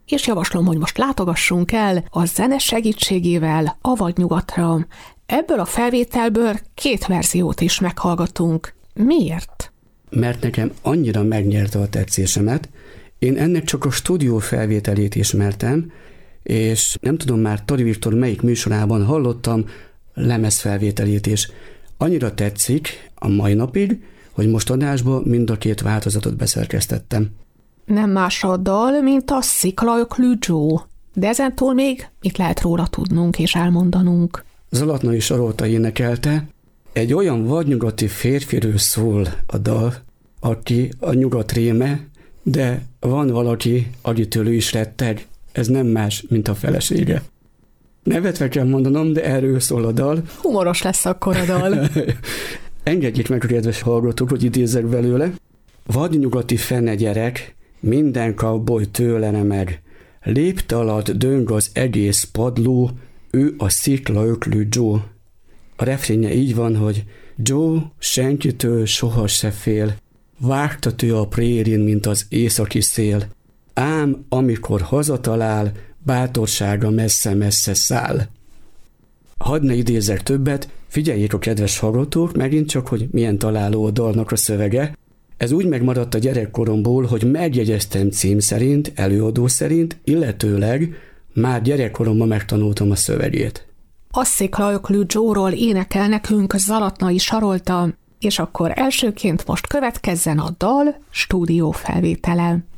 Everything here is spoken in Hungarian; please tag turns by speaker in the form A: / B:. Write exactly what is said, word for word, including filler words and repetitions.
A: és javaslom, hogy most látogassunk el a zene segítségével Avagy-nyugatra. Ebből a felvételből két verziót is meghallgatunk. Miért?
B: Mert nekem annyira megnyerte a tetszésemet. Én ennek csak a stúdió felvételét ismertem, és nem tudom már Tari Viktor melyik műsorában hallottam lemezfelvételét is. Annyira tetszik a mai napig, hogy most adásba mind a két változatot beszerkesztettem.
A: Nem más a dal, mint a Sziklaöklű Joe. De ezentúl még mit lehet róla tudnunk és elmondanunk?
B: Zalatnai Sarolta énekelte, egy olyan vadnyugati férfiről szól a dal, aki a nyugat réme, de van valaki, akitől ő is retteg. Ez nem más, mint a felesége. Nevetve kell mondanom, de erről szól a dal.
A: Humoros lesz akkor a dal.
B: Engedjék meg, kedves hallgatók, hogy idézzek belőle. Vadnyugati fene gyerek, minden cowboy tőle remeg. Lépte alatt döng az egész padló, ő a Sziklaöklű Joe. A refrénje így van, hogy Joe senkitől soha se fél, vágtatő a prérin, mint az északi szél. Ám amikor hazatalál, bátorsága messze-messze száll. Hadd ne idézzek többet, figyeljék a kedves hallgatók megint csak, hogy milyen találó a dalnak a szövege. Ez úgy megmaradt a gyerekkoromból, hogy megjegyeztem cím szerint, előadó szerint, illetőleg már gyerekkoromban megtanultam a szövegét.
A: A Sziklaöklű Joe-ról énekel nekünk Zalatnai Sarolta, és akkor elsőként most következzen a dal stúdió felvétele.